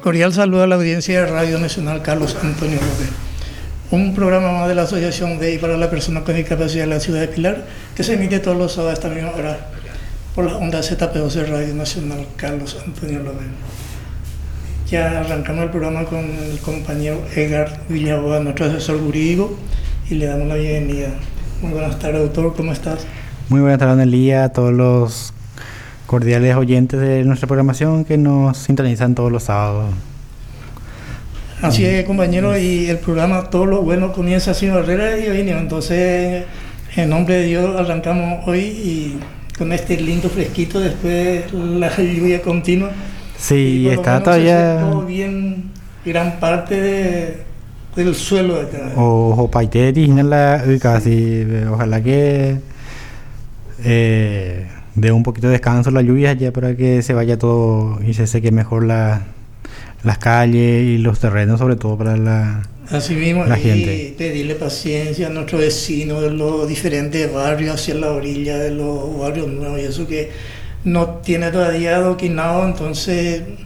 Cordial saludo a la audiencia de Radio Nacional Carlos Antonio López. Un programa más de la Asociación DEI para la Persona con Discapacidad de la Ciudad de Pilar, que se emite todos los sábados a esta misma hora por la onda ZP12 Radio Nacional Carlos Antonio López. Ya arrancamos el programa con el compañero Edgar Villaboa, nuestro asesor jurídico, y le damos la bienvenida. Muy buenas tardes, doctor, ¿cómo estás? Muy buenas tardes, Nelía, a todos los cordiales oyentes de nuestra programación que nos sintonizan todos los sábados. Así es, compañero, y el programa Todo lo Bueno comienza sin barreras y hoy, entonces, en nombre de Dios, arrancamos hoy y con este lindo fresquito después de la lluvia continua. Sí, está todavía... Se bien gran parte del suelo de acá. O paiteris, casi, ojalá que dé un poquito de descanso la lluvia ya para que se vaya todo y se seque mejor las calles y los terrenos, sobre todo para la gente. Y pedirle paciencia a nuestros vecinos de los diferentes barrios hacia la orilla de los barrios nuevos y eso que no tiene todavía adoquinado, entonces